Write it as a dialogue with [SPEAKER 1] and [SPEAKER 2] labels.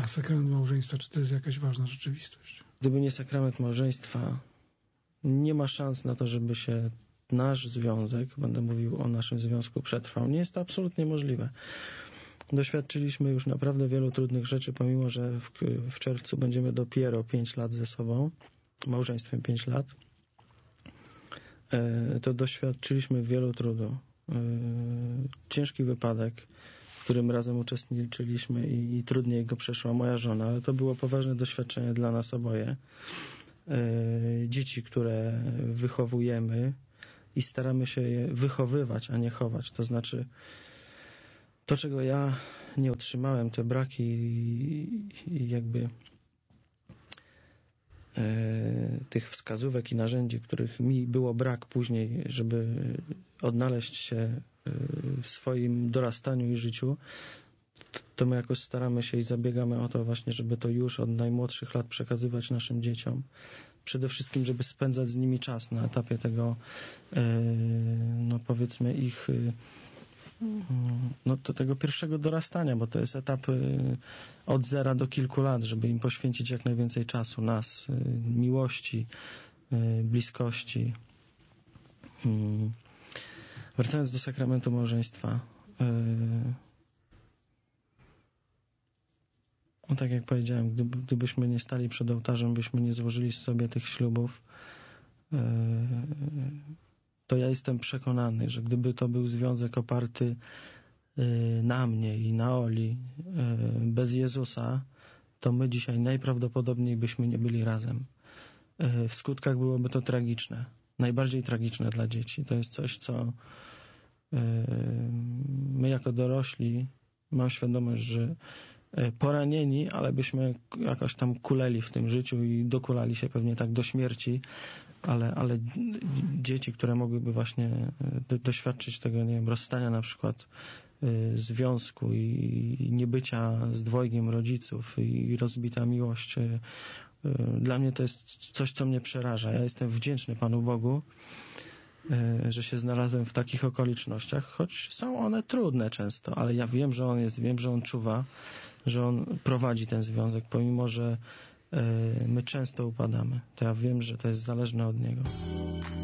[SPEAKER 1] A sakrament małżeństwa, czy to jest jakaś ważna rzeczywistość?
[SPEAKER 2] Gdyby nie sakrament małżeństwa, nie ma szans na to, żeby się nasz związek, będę mówił o naszym związku, przetrwał. Nie jest to absolutnie możliwe. Doświadczyliśmy już naprawdę wielu trudnych rzeczy, pomimo że w czerwcu będziemy dopiero 5 lat ze sobą, małżeństwem 5 lat, to doświadczyliśmy wielu trudu. Ciężki wypadek, w którym razem uczestniczyliśmy i trudniej go przeszła moja żona, ale to było poważne doświadczenie dla nas oboje. Dzieci, które wychowujemy i staramy się je wychowywać, a nie chować. To znaczy to, czego ja nie otrzymałem, te braki i jakby tych wskazówek i narzędzi, których mi było brak później, żeby odnaleźć się w swoim dorastaniu i życiu, to my jakoś staramy się i zabiegamy o to właśnie, żeby to już od najmłodszych lat przekazywać naszym dzieciom. Przede wszystkim, żeby spędzać z nimi czas na etapie tego, no powiedzmy ich, no to tego pierwszego dorastania, bo to jest etap od 0 do kilku lat, żeby im poświęcić jak najwięcej czasu, nas, miłości, bliskości. Wracając do sakramentu małżeństwa, no tak jak powiedziałem, gdybyśmy nie stali przed ołtarzem, byśmy nie złożyli sobie tych ślubów, to ja jestem przekonany, że gdyby to był związek oparty na mnie i na Oli, bez Jezusa, to my dzisiaj najprawdopodobniej byśmy nie byli razem. W skutkach byłoby to tragiczne. Najbardziej tragiczne dla dzieci. To jest coś, co my jako dorośli mam świadomość, że poranieni, ale byśmy jakoś tam kuleli w tym życiu i dokulali się pewnie tak do śmierci, ale dzieci, które mogłyby właśnie doświadczyć tego, nie wiem, rozstania na przykład związku i niebycia z dwojgiem rodziców i rozbita miłość, dla mnie to jest coś, co mnie przeraża. Ja jestem wdzięczny Panu Bogu, że się znalazłem w takich okolicznościach, choć są one trudne często, ale ja wiem, że On jest, wiem, że On czuwa, że On prowadzi ten związek, pomimo że my często upadamy. To ja wiem, że to jest zależne od Niego.